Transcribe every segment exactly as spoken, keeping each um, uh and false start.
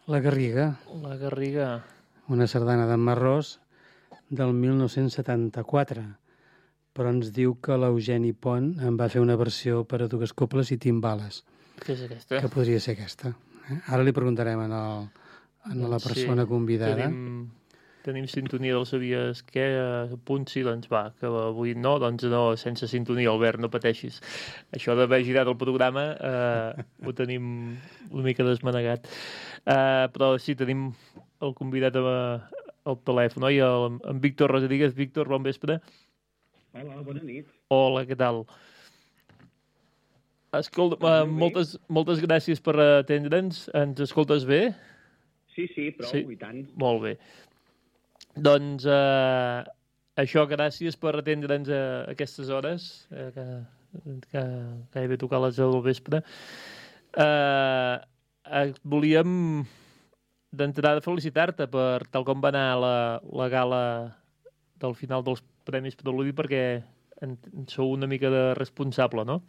La Garriga. La Garriga. Una sardana d'en Marrós del mil nou-cents setanta-quatre, però ens diu que l'Eugeni Pont en va fer una versió per a dues coples i timbales. Què és aquesta? Que podria ser aquesta. Eh? Ara li preguntarem a, el, a la persona sí, convidada. Tenim, tenim sintonia del Sabies què? A punt sí, doncs va, que avui no, doncs no, sense sintonia, Albert, no pateixis. Això d'haver girat el programa eh, ho tenim una mica desmanegat. Eh, però sí, tenim el convidat a, al telèfon, oi? El, en Víctor Rodríguez. Víctor, bon vespre. Hola, bona nit. Hola, què tal? Escolta, uh, moltes, moltes gràcies per atendre'ns. Ens escoltes bé? Sí, sí, prou, sí. I tant. Molt bé. Doncs uh, això, gràcies per atendre'ns a aquestes hores, eh, que, que gairebé tocar les del vespre. Uh, uh, volíem d'entrada felicitar-te per tal com va anar la, la gala del final dels Premis Preludi, perquè en, en sou una mica de responsable, no?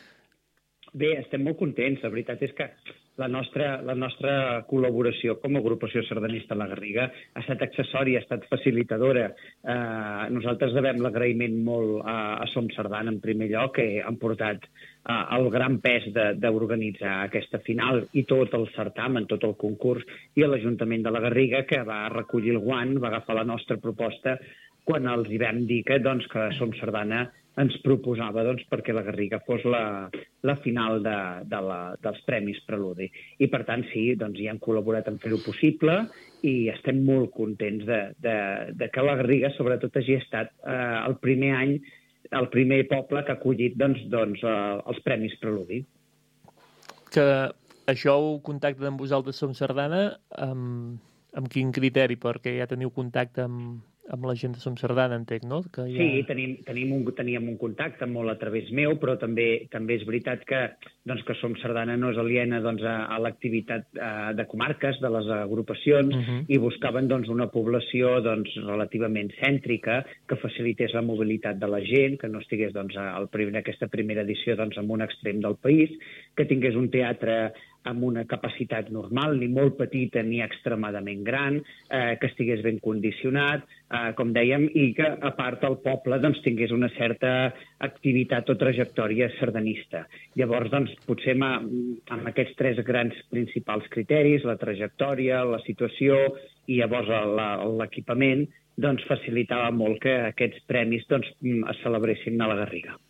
Bé, estem molt contents. La veritat és que la nostra, la nostra col·laboració com a agrupació sardanista a la Garriga ha estat accessòria, ha estat facilitadora. Eh, nosaltres devem l'agraïment molt a, a Som Sardana, en primer lloc, que han portat eh, el gran pes d'organitzar aquesta final i tot el certamen, tot el concurs, i a l'Ajuntament de la Garriga, que va recollir el guant, va agafar la nostra proposta quan els hi vam dir que, doncs, que Som Sardana ens proposava doncs, perquè la Garriga fos la, la final de, de la, dels Premis Preludi. I, per tant, sí, doncs, hi han col·laborat en fer-ho possible i estem molt contents de, de, de que la Garriga, sobretot, hagi estat eh, el primer any, el primer poble que ha acollit doncs, doncs, eh, els Premis Preludi. Que això ho contacten amb vosaltres, Som Sardana, amb, amb quin criteri? Perquè ja teniu contacte amb... amb la gent de Som Sardana, entenc, no? Que ja... Sí, tenim, tenim un, teníem un contacte molt a través meu, però també també és veritat que, doncs, que Som Sardana no és aliena doncs, a, a l'activitat eh, de comarques, de les agrupacions, uh -huh. i buscaven doncs, una població doncs, relativament cèntrica, que facilités la mobilitat de la gent, que no estigués doncs, al primer, aquesta primera edició doncs, en un extrem del país, que tingués un teatre amb una capacitat normal, ni molt petita ni extremadament gran, eh, que estigués ben condicionat, eh, com dèiem, i que, a part, el poble doncs, tingués una certa activitat o trajectòria sardanista. Llavors, doncs, potser amb, amb aquests tres grans principals criteris, la trajectòria, la situació i llavors l'equipament, doncs, facilitava molt que aquests premis doncs, es celebressin a la Garriga.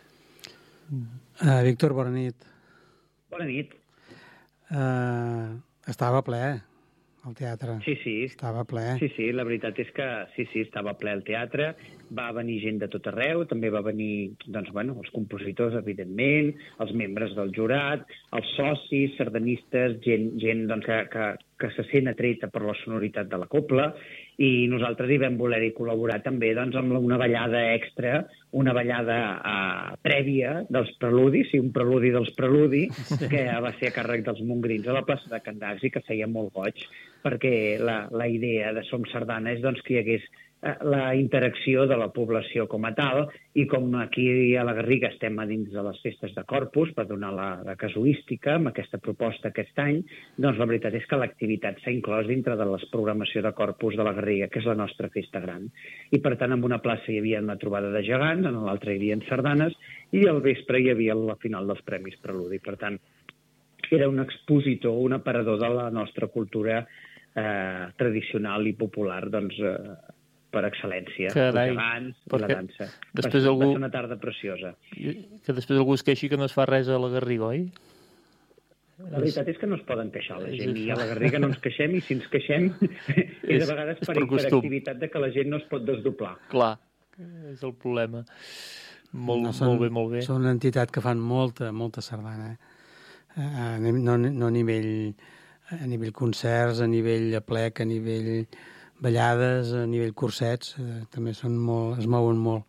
Uh, Víctor, bona nit. Bona nit. Uh, estava ple, el teatre. Sí, sí. Estava ple. Sí, sí, la veritat és que sí, sí, estava ple el teatre. Va venir gent de tot arreu, també va venir, doncs, bueno, els compositors, evidentment, els membres del jurat, els socis, sardanistes, gent, gent doncs, que, que, que se sent atreta per la sonoritat de la copla, i nosaltres hi vam voler-hi col·laborar també doncs, amb una ballada extra, una ballada uh, prèvia dels preludis, sí, un preludi dels preludis, sí. Que va ser a càrrec dels mongrins a la plaça de Can d'Arcs i que feia molt goig, perquè la, la idea de Som Sardana és doncs, que hi hagués la interacció de la població com a tal, i com aquí a la Garriga estem a dins de les festes de Corpus per donar la, la casuística amb aquesta proposta aquest any, doncs la veritat és que l'activitat s'ha inclòs dintre de la programació de Corpus de la Garriga, que és la nostra festa gran. I per tant, en una plaça hi havia una trobada de gegants, en l'altra hi havia sardanes, i al vespre hi havia la final dels Premis Preludi. Per tant, era un expositor, un aparador de la nostra cultura eh, tradicional i popular, doncs, eh, per excel·lència, Carai, els gegants, la dansa. Després va, algú... va ser una tarda preciosa. Que després algú es queixi que no es fa res a la Garriga, oi? La veritat és que no es poden queixar la gent, i a la Garriga no ens queixem, i si ens queixem és a vegades per, per activitat de que la gent no es pot desdoblar. Clar, és el problema. Molt, no són, molt bé, molt bé. Són una entitat que fan molta, molta sardana. Eh? A, no, no a nivell, a nivell concerts, a nivell aplec, a nivell ballades, a nivell cursets, eh, també són molt, es mouen molt.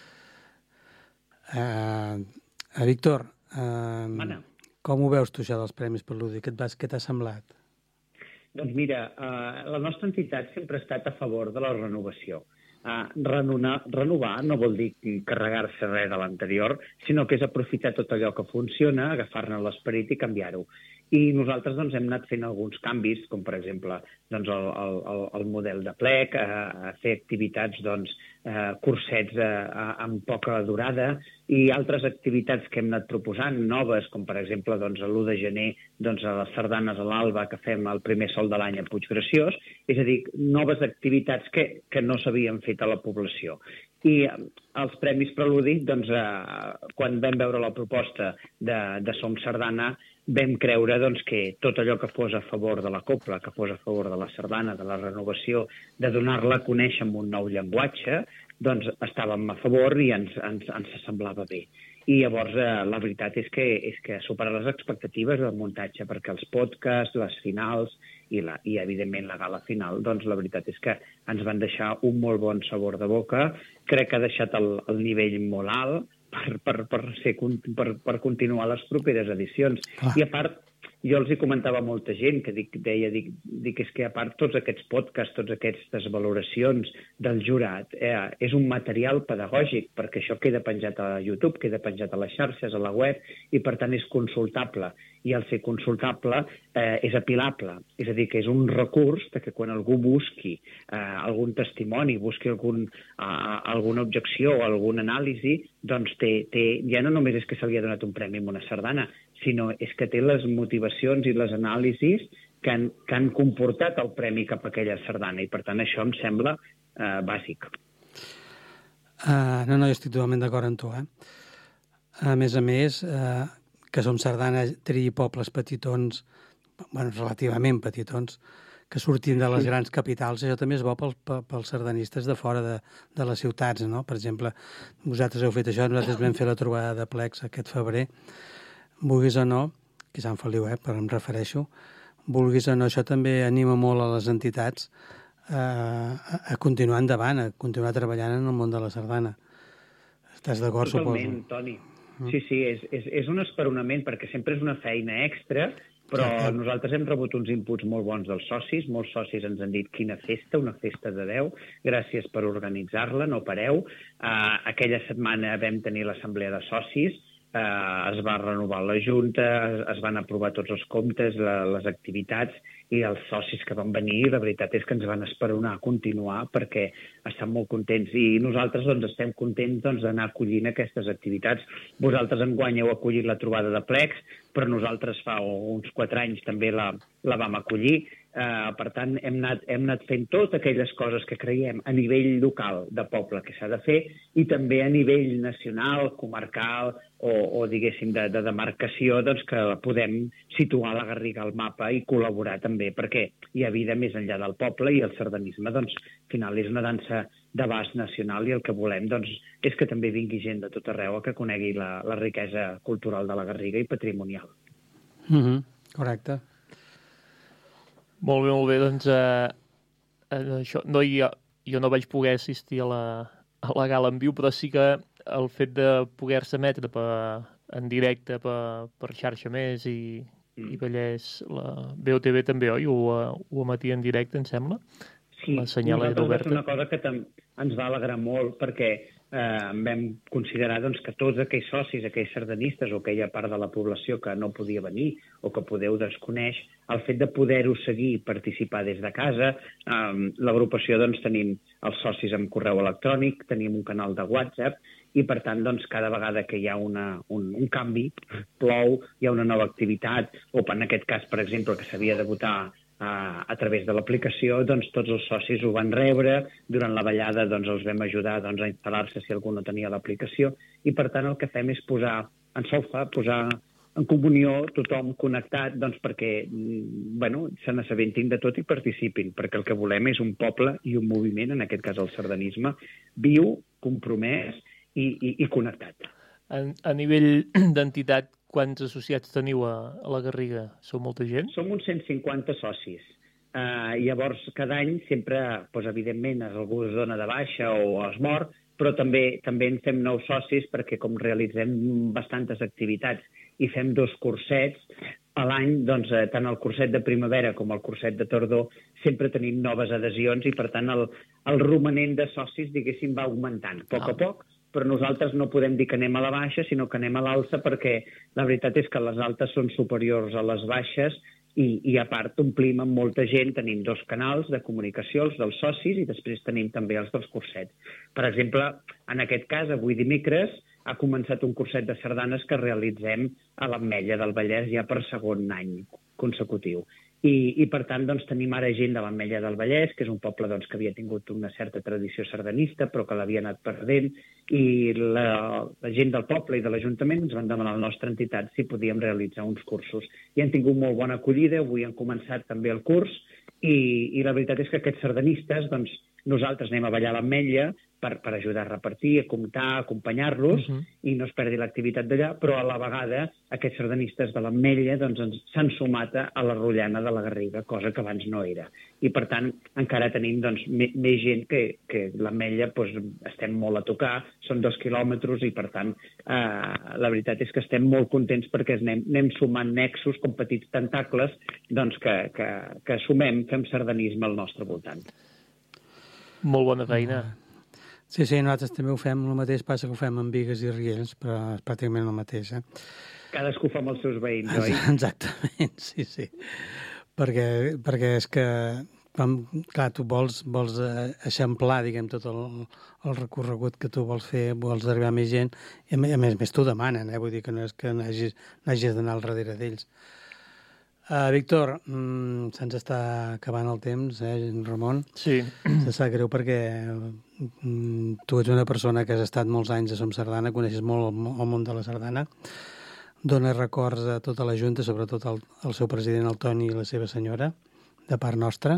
Uh, uh, Víctor, uh, com ho veus tu, això dels Premis Preludi? Què t'ha semblat? Doncs mira, uh, la nostra entitat sempre ha estat a favor de la renovació. Uh, renovar, renovar no vol dir carregar-se res de l'anterior, sinó que és aprofitar tot allò que funciona, agafar-ne l'esperit i canviar-ho. i nosaltres doncs, hem anat fent alguns canvis, com per exemple doncs, el, el, el model de plec, a, a fer activitats, doncs, eh, cursets a, a, amb poca durada, i altres activitats que hem anat proposant, noves, com per exemple doncs, l'u de gener doncs, a les sardanes a l'alba, que fem el primer sol de l'any a Puiggraciós, és a dir, noves activitats que, que no s'havien fet a la població. I els Premis Preludi, doncs, eh, quan vam veure la proposta de, de Som Sardana, vam creure doncs, que tot allò que fos a favor de la copla, que fos a favor de la sardana, de la renovació, de donar-la a conèixer amb un nou llenguatge, doncs estàvem a favor i ens, ens, ens semblava bé. I llavors eh, la veritat és que, és que supera les expectatives del muntatge, perquè els podcasts, les finals i, la, i evidentment la gala final, doncs la veritat és que ens van deixar un molt bon sabor de boca. Crec que ha deixat el, el nivell molt alt per, per, per, ser, per, per continuar les properes edicions. Ah. I a part, jo els hi comentava a molta gent que dic, deia, dic, dic, és que a part tots aquests podcasts, tots aquestes valoracions del jurat, eh, és un material pedagògic, perquè això queda penjat a YouTube, queda penjat a les xarxes, a la web, i per tant és consultable. I al ser consultable eh, és apilable. És a dir, que és un recurs que quan algú busqui eh, algun testimoni, busqui algun, eh, alguna objecció o algun anàlisi, doncs té, té, ja no només és que se li ha donat un premi amb una sardana, sinó és que té les motivacions i les anàlisis que han, que han comportat el premi cap a aquella sardana, i per tant això em sembla eh, bàsic. Uh, no, no, jo estic totalment d'acord amb tu. Eh? A més a més, uh, que Som Sardana triï pobles petitons, bueno, relativament petitons, que sortim de les grans capitals, això també és bo pels, pels sardanistes de fora de, de les ciutats, no? Per exemple, vosaltres heu fet això, nosaltres vam fer la trobada de plecs aquest febrer, vulguis o no, que és Sant Feliu, eh, però em refereixo, vulguis o no, això també anima molt a les entitats eh, a, a continuar endavant, a continuar treballant en el món de la sardana. Estàs d'acord, suposo? Totalment, Toni. Sí, sí, és, és, és un esperonament, perquè sempre és una feina extra, però sí, nosaltres hem rebut uns inputs molt bons dels socis, molts socis ens han dit quina festa, una festa de Déu, gràcies per organitzar-la, no pareu. Uh, aquella setmana vam tenir l'assemblea de socis, Uh, es va renovar la Junta, es, es van aprovar tots els comptes, la, les activitats, i els socis que van venir, la veritat és que ens van esperonar a continuar perquè estan molt contents, i nosaltres doncs, estem contents doncs, d'anar acollint aquestes activitats. Vosaltres enguany heu acollit la trobada de plecs, però nosaltres fa uns quatre anys també la, la vam acollir. Uh, per tant, hem anat, hem anat fent totes aquelles coses que creiem a nivell local de poble que s'ha de fer, i també a nivell nacional, comarcal o, o diguéssim, de, de demarcació, doncs que podem situar la Garriga al mapa i col·laborar també, perquè hi ha vida més enllà del poble, i el sardanisme, doncs, al final és una dansa d'abast nacional, i el que volem doncs, és que també vingui gent de tot arreu a que conegui la, la riquesa cultural de la Garriga i patrimonial. Mm-hmm. Correcte. Molt bé, molt bé. Doncs eh, això, no, jo, jo no vaig poder assistir a la, a la gala en viu, però sí que el fet de poder-se emetre per, en directe per, per xarxa més i, mm. i Vallès, la V O T V també, oi? Ho, ho emetia en directe, em sembla? Sí, la senyal era oberta. És una cosa que ens va alegrar molt, perquè eh, vam considerar doncs, que tots aquells socis, aquells sardanistes o aquella part de la població que no podia venir o que podeu desconeix, el fet de poder-ho seguir i participar des de casa. Eh, l'agrupació doncs, tenim els socis amb correu electrònic, tenim un canal de WhatsApp, i per tant doncs, cada vegada que hi ha una, un, un canvi, plou, hi ha una nova activitat, o en aquest cas, per exemple, que s'havia de votar a, a través de l'aplicació, doncs tots els socis ho van rebre, durant la ballada doncs, els vam ajudar doncs, a instal·lar-se si algú no tenia l'aplicació, i per tant el que fem és posar en solfa, posar en comunió tothom connectat, doncs perquè bueno, se n'assabentin de tot i participin, perquè el que volem és un poble i un moviment, en aquest cas el sardanisme, viu, compromès i, i, i connectat. A, a nivell d'entitat, quants associats teniu a, a la Garriga? Sou molta gent? Som uns cent cinquanta socis. Uh, llavors, cada any sempre, doncs, evidentment, algú es dona de baixa o es mor, però també també en fem nous socis perquè com realitzem bastantes activitats i fem dos cursets a l'any, doncs, eh, tant el curset de primavera com el curset de tardor, sempre tenim noves adhesions, i per tant el, el romanent de socis, diguéssim, va augmentant. A poc a poc, però nosaltres no podem dir que anem a la baixa, sinó que anem a l'alça, perquè la veritat és que les altes són superiors a les baixes i, i a part omplim amb molta gent. Tenim dos canals de comunicació, els dels socis, i després tenim també els dels cursets. Per exemple, en aquest cas, avui dimecres, ha començat un curset de sardanes que realitzem a l'Ametlla del Vallès ja per segon any consecutiu. I, i per tant, doncs, tenim ara gent de l'Ametlla del Vallès, que és un poble doncs, que havia tingut una certa tradició sardanista, però que l'havia anat perdent, i la, la gent del poble i de l'Ajuntament ens van demanar a la nostra entitat si podíem realitzar uns cursos. I han tingut molt bona acollida, avui han començat també el curs, i, i la veritat és que aquests sardanistes, doncs, nosaltres anem a ballar a l'Ametlla per, per ajudar a repartir, a comptar, a acompanyar-los, uh-huh. i no es perdi l'activitat d'allà, però a la vegada aquests sardanistes de l'Ametlla doncs, s'han sumat a la Rotllana de la Garriga, cosa que abans no era. I per tant encara tenim doncs, més gent que, que l'Ametlla doncs, estem molt a tocar, són dos quilòmetres i per tant eh, la veritat és que estem molt contents perquè anem, anem sumant nexos com petits tentacles doncs, que, que, que sumem, fem sardanisme al nostre voltant. Molt bona feina. Sí, sí, nosaltres també ho fem, el mateix passa que ho fem amb Bigues i Riells, però és pràcticament el mateix, eh? Cadascú fa amb els seus veïns, oi? Exactament, sí, sí. Perquè, perquè és que, com, clar, tu vols, vols eixamplar, diguem, tot el, el recorregut que tu vols fer, vols arribar a més gent, i a més, a més t'ho demanen, eh? Vull dir que no és que n'hagis, n'hagis d'anar al darrere d'ells. Uh, Víctor, mm, se'ns està acabant el temps, eh, Ramon? Sí. Se sap greu perquè mm, tu ets una persona que has estat molts anys a Som Sardana, coneixes molt el, el món de la sardana, dones records a tota la Junta, sobretot al, al seu president, el Toni, i la seva senyora, de part nostra.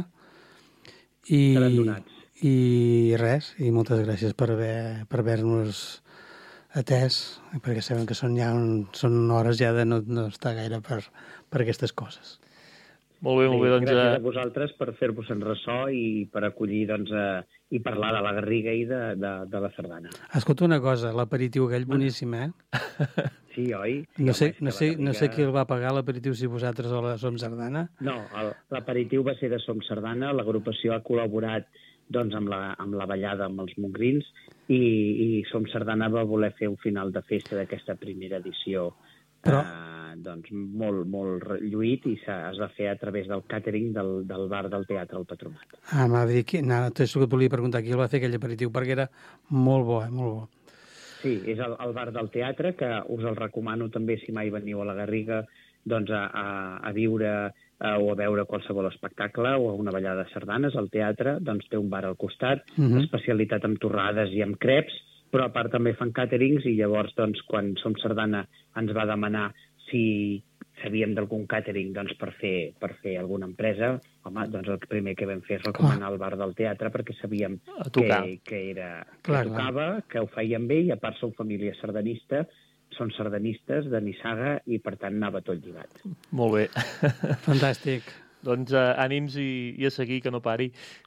I, i res, i moltes gràcies per haver, per haver-nos atès, perquè sabem que són, ja un, són hores ja de no, no estar gaire per, per aquestes coses. Molt bé, molt bé. Doncs, gràcies a vosaltres per fer-vos en ressò i per acollir doncs, a, i parlar de la Garriga i de, de, de la sardana. Escolta una cosa, l'aperitiu aquell boníssim, eh? Sí, oi? Sí, no, sé, home, no, sé, Garriga... no sé qui el va pagar, l'aperitiu, si vosaltres o la Som Sardana. No, l'aperitiu va ser de Som Sardana, l'agrupació ha col·laborat doncs, amb, la, amb la ballada amb els mongrins i, i Som Sardana va voler fer un final de festa d'aquesta primera edició. Però... Eh, doncs molt, molt lluït i es va fer a través del càtering del, del bar del teatre al Patronat. Ah, m'ha dit que... No, t'ho que et volia preguntar qui el va fer aquell aperitiu, perquè era molt bo, eh? Molt bo. Sí, és el, el bar del teatre, que us el recomano també si mai veniu a la Garriga doncs a, a, a viure a, o a veure qualsevol espectacle o a una ballada de sardanes. El teatre doncs, té un bar al costat, uh-huh. especialitat amb torrades i amb creps, però a part també fan càterings i llavors doncs, quan Som Sardana ens va demanar si sabíem d'algun càtering doncs, per, fer, per fer alguna empresa, home, doncs el primer que vam fer és recomanar el bar del teatre perquè sabíem que, que, era, que clar, tocava, clar. Que ho feien bé i a part som família sardanista, són sardanistes de Nissaga i per tant anava tot lligat. Molt bé. Fantàstic. Doncs uh, ànims i, i a seguir, que no pari.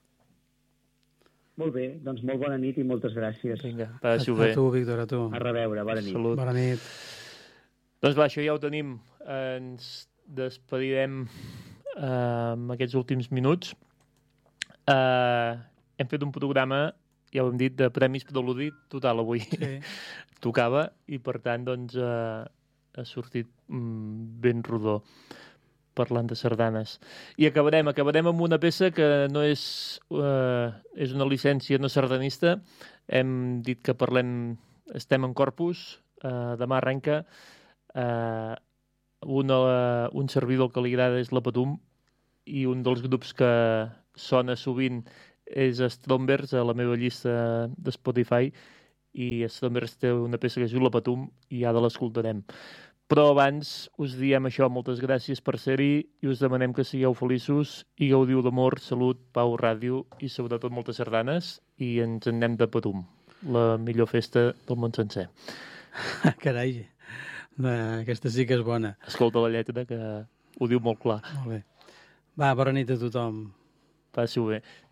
Molt bé, doncs molt bona nit i moltes gràcies. Vinga, passi-ho bé. A tu, Víctor, a tu. A reveure, bona nit. Salut. Bona nit. Doncs va, això ja ho tenim. Ens despedirem uh, en aquests últims minuts. Uh, hem fet un programa, ja ho hem dit, de Premis Preludi total avui. Sí. Tocava i, per tant, doncs, uh, ha sortit um, ben rodó parlant de sardanes. I acabarem, acabarem amb una peça que no és, uh, és una llicència no sardanista. Hem dit que parlem, estem en Corpus, uh, demà arrenca. Uh, una, uh, un servidor que li agrada és la Patum i un dels grups que sona sovint és Strombers a la meva llista de Spotify i Strombers té una peça que es diu La Patum i ja de l'escoltarem. Però abans us diem això, moltes gràcies per ser-hi i us demanem que sigueu feliços i gaudiu d'amor, salut, pau, ràdio i sobretot moltes sardanes i ens en anem de Patum, la millor festa del món sencer. Carai, aquesta sí que és bona. Escolta la lletra que ho diu molt clar. Molt bé. Va, bona nit a tothom. Passi-ho bé.